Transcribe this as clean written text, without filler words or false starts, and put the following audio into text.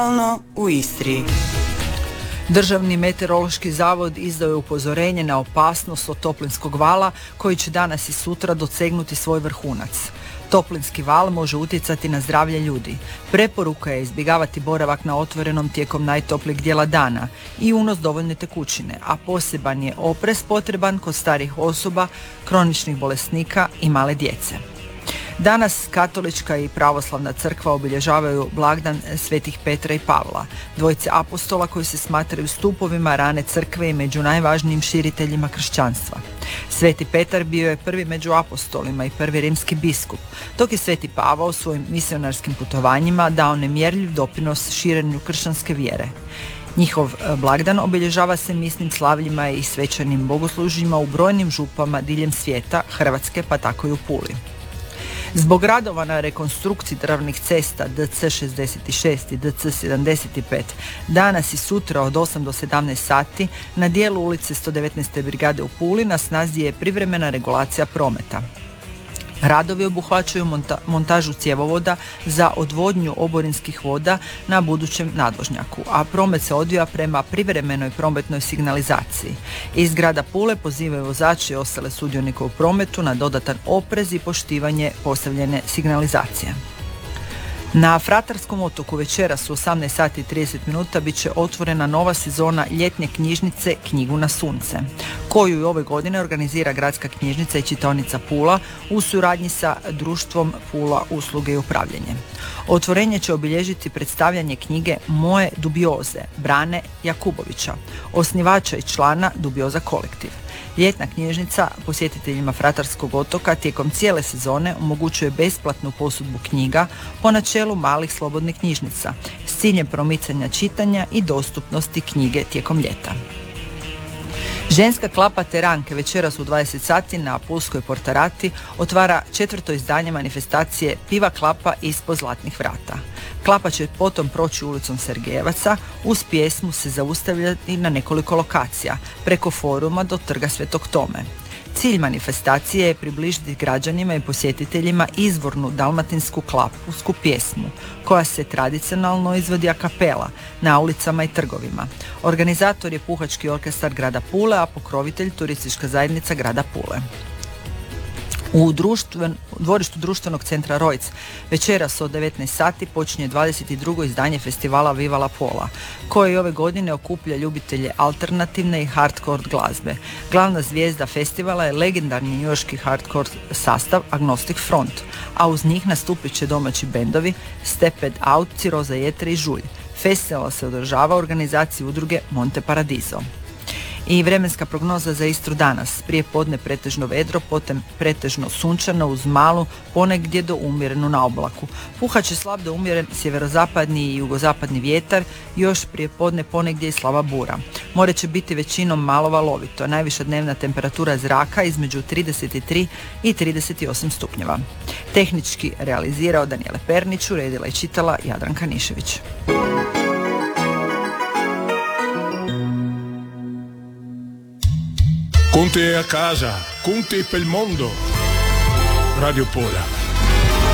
u Istri. Državni meteorološki zavod izdao je upozorenje na opasnost od toplinskog vala koji će danas i sutra dosegnuti svoj vrhunac. Toplinski val može utjecati na zdravlje ljudi. Preporuka je izbjegavati boravak na otvorenom tijekom najtoplijeg dijela dana i unos dovoljne tekućine, a poseban je oprez potreban kod starijih osoba, kroničnih bolesnika i male djece. Danas katolička i pravoslavna crkva obilježavaju blagdan svetih Petra i Pavla, dvojice apostola koji se smatraju stupovima rane crkve i među najvažnijim širiteljima kršćanstva. Sveti Petar bio je prvi među apostolima i prvi rimski biskup, dok je Sveti Pavao svojim misionarskim putovanjima dao nemjerljiv doprinos širenju kršćanske vjere. Njihov blagdan obilježava se misnim slavljima i svečanim bogoslužjima u brojnim župama diljem svijeta, Hrvatske pa tako i u Puli. Zbog radova na rekonstrukciji državnih cesta DC66 i DC75 danas i sutra od 8 do 17 sati na dijelu ulice 119. brigade u Puli na snazi je privremena regulacija prometa. Radovi obuhvaćaju montažu cjevovoda za odvodnju oborinskih voda na budućem nadvožnjaku, a promet se odvija prema privremenoj prometnoj signalizaciji. Iz grada Pule pozivaju vozači i ostale sudionike u prometu na dodatan oprez i poštivanje postavljene signalizacije. Na Fratarskom otoku večeras u 18 sati i 30 minuta bit će otvorena nova sezona ljetnje knjižnice Knjigu na sunce, koju i ove godine organizira Gradska knjižnica i čitaonica Pula u suradnji sa društvom Pula usluge i upravljanje. Otvorenje će obilježiti predstavljanje knjige Moje dubioze Brane Jakubovića, osnivača i člana Dubioza kolektiv. Ljetna knjižnica posjetiteljima Fratarskog otoka tijekom cijele sezone omogućuje besplatnu posudbu knjiga po načelu malih slobodnih knjižnica s ciljem promicanja čitanja i dostupnosti knjige tijekom ljeta. Ženska klapa Teranke večeras u 20 sati na Pulskoj Portarati otvara 4. izdanje manifestacije Piva klapa ispod zlatnih vrata. Klapa će potom proći ulicom Sergejevaca, uz pjesmu se zaustavljati na nekoliko lokacija, preko foruma do trga Svetog Tome. Cilj manifestacije je približiti građanima i posjetiteljima izvornu dalmatinsku klapusku pjesmu, koja se tradicionalno izvodi a capella na ulicama i trgovima. Organizator je Puhački orkestar grada Pule, a pokrovitelj Turistička zajednica grada Pule. U dvorištu društvenog centra Rojc večeras od 19 sati počinje 22. izdanje festivala Viva la Pola, koji ove godine okuplja ljubitelje alternativne i hardcore glazbe. Glavna zvijezda festivala je legendarni njujorški hardcore sastav Agnostic Front, a uz njih nastupit će domaći bendovi Stepped Out, Ciroza Jetre i Žulj. Festival se održava u organizaciji udruge Monte Paradiso. I vremenska prognoza za Istru danas. Prije podne pretežno vedro, potom pretežno sunčano uz malu, ponegdje do umjerenu na oblaku. Puhat će slab do umjeren sjeverozapadni i jugozapadni vjetar, još prije podne ponegdje i slaba bura. More će biti većinom malo valovito, najviša dnevna temperatura zraka između 33 i 38 stupnjeva. Tehnički realizirao Danijele Pernić, uredila i čitala Jadranka Nišević. Con te a casa, con te pel mondo. Radio Pola.